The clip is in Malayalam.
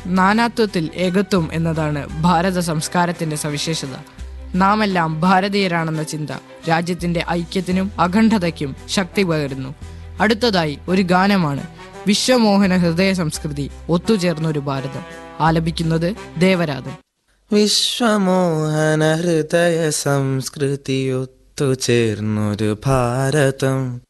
നാനാത്വത്തിൽ ഏകത്വം എന്നതാണ് ഭാരത സംസ്കാരത്തിന്റെ സവിശേഷത. നാമെല്ലാം ഭാരതീയരാണെന്ന ചിന്ത രാജ്യത്തിന്റെ ഐക്യത്തിനും അഖണ്ഡതയ്ക്കും ശക്തി പകരുന്നു. അടുത്തതായി ഒരു ഗാനമാണ് വിശ്വമോഹന ഹൃദയ സംസ്കൃതി ഒത്തുചേർന്നൊരു ഭാരതം. ആലപിക്കുന്നത് ദേവരാജൻ. വിശ്വമോഹന ഹൃദയ സംസ്കൃതി ഒത്തുചേർന്നൊരു ഭാരതം